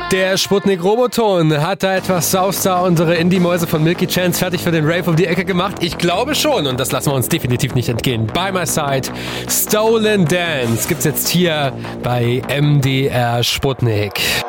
Der Sputnik-Roboton hat da etwas Southstar, unsere Indie-Mäuse von Milky Chance, fertig für den Rave um die Ecke gemacht. Ich glaube schon, und das lassen wir uns definitiv nicht entgehen. By My Side, Stolen Dance gibt's jetzt hier bei MDR Sputnik.